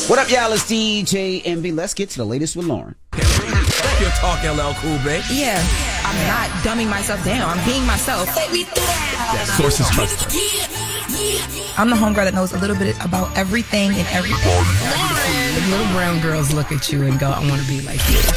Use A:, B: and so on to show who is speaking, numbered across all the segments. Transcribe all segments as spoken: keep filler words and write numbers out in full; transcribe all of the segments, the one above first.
A: What up, y'all? It's D J Envy. Let's get to the latest with Lauren.
B: You're talking L L Cool, babe.
C: Yeah, I'm not dumbing myself down. I'm being myself.
B: That sources trust.
C: I'm the homegirl that knows a little bit about everything and everything.
D: The little brown girls look at you and go, I want to be like you.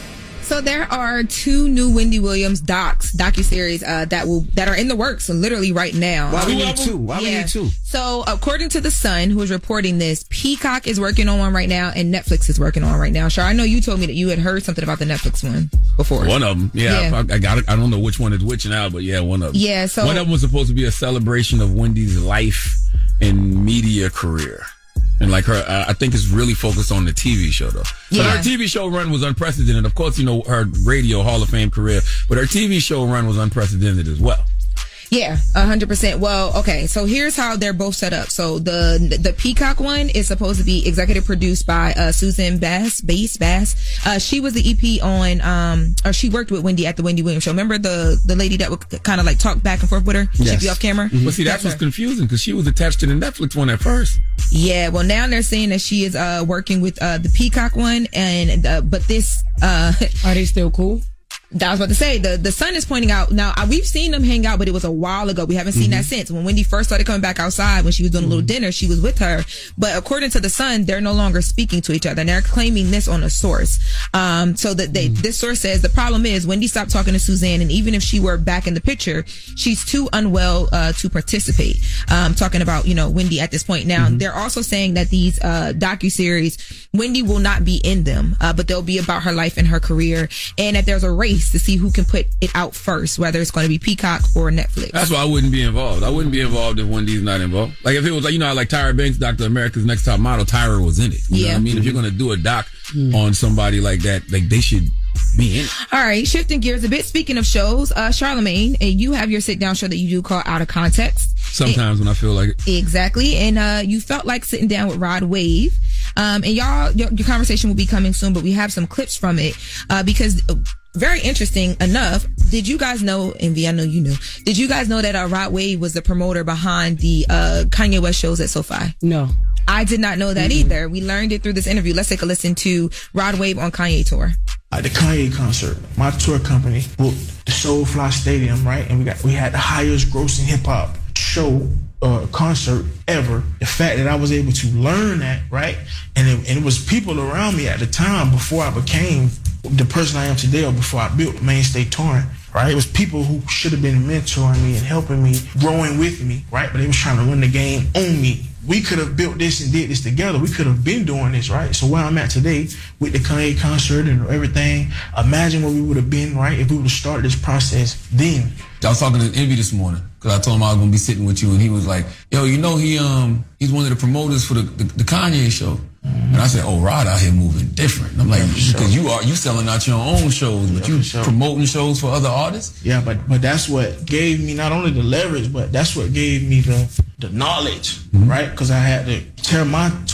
C: So there are two new Wendy Williams docs, docuseries uh, that will that are in the works literally right now.
A: Why we need two? Why
C: yeah.
A: we need two?
C: So according to The Sun, who is reporting this, Peacock is working on one right now and Netflix is working on right now. Char, I know you told me that you had heard something about the Netflix one before.
B: One of them, yeah.
C: Yeah.
B: I, I got. I don't know which one is which now, but yeah, one of them.
C: Yeah. So
B: one of them was supposed to be a celebration of Wendy's life and media career. And like her, uh, I think it's really focused on the T V show though. So
C: Yeah.
B: her T V show run was unprecedented. Of course, you know, her radio Hall of Fame career, but her T V show run was unprecedented as well.
C: Yeah, a hundred percent. Well, okay. So here's how they're both set up. So the the Peacock one is supposed to be executive produced by uh, Susan Bass, Bass, Bass. Uh, she was the E P on, um, or she worked with Wendy at the Wendy Williams show. Remember the the lady that would kind of like talk back and forth with her?
A: Yes.
C: She'd be off camera.
B: Mm-hmm. But see, that was
C: her.
B: confusing because she was attached to the Netflix one at first.
C: Yeah. Well, now they're saying that she is uh working with uh the Peacock one, and uh, but this uh
D: Are they still cool?
C: I was about to say, the, the Sun is pointing out, now uh, we've seen them hang out, but it was a while ago. We haven't seen
A: Mm-hmm.
C: that since. When Wendy first started coming back outside, when she was doing a little dinner, she was with her. But according to the Sun, they're no longer speaking to each other. And they're claiming this on a source. Um, so that they,
A: Mm-hmm.
C: this source says the problem is Wendy stopped talking to Suzanne, and even if she were back in the picture, she's too unwell uh, to participate. Um, talking about, you know, Wendy at this point. Now,
A: Mm-hmm.
C: they're also saying that these uh, docuseries, Wendy will not be in them, uh, but they'll be about her life and her career, and that there's a race to see who can put it out first, whether it's going to be Peacock or Netflix.
B: That's why I wouldn't be involved. I wouldn't be involved if Wendy's not involved. Like if it was like, you know, like Tyra Banks, Doctor America's Next Top Model, Tyra was in it. You
C: Yeah.
B: know what I mean? If you're going to do a doc on somebody like that, like they should be in it.
C: All right, shifting gears a bit. Speaking of shows, uh, Charlemagne, and you have your sit down show that you do called Out of Context.
B: Sometimes when I feel like it.
C: Exactly. And uh, you felt like sitting down with Rod Wave. Um, and y'all, your, your conversation will be coming soon, but we have some clips from it uh, because uh, very interesting enough. Did you guys know, Envy, I know you knew, did you guys know that uh, Rod Wave was the promoter behind the uh, Kanye West shows at SoFi?
D: No.
C: I did not know that
D: Mm-hmm.
C: either. We learned it through this interview. Let's take a listen to Rod Wave on Kanye tour.
E: At the Kanye concert, my tour company booked the Soulfly Stadium, right? And we got we had the highest grossing hip hop show uh, concert ever. The fact that I was able to learn that, right? And it, and it was people around me at the time before I became the person I am today, or before I built Mainstay Touring, right? It was people who should have been mentoring me and helping me, growing with me, right? But they was trying to run the game on me. We could have built this and did this together. We could have been doing this, right? So where I'm at today with the Kanye concert and everything, imagine where we would have been, right, if we would have started this process then.
B: I was talking to Envy this morning because I told him I was going to be sitting with you, and he was like, yo, you know, he um he's one of the promoters for the, the, the Kanye show. Mm-hmm. And I said, oh, Rod out here moving different. And I'm like,
E: Yeah,
B: because
E: sure.
B: you are you selling out your own shows, but
E: Yeah,
B: you
E: sure.
B: promoting shows for other artists?
E: Yeah, but but that's what gave me not only the leverage, but that's what gave me the the knowledge,
B: Mm-hmm.
E: right? Because I had to tell my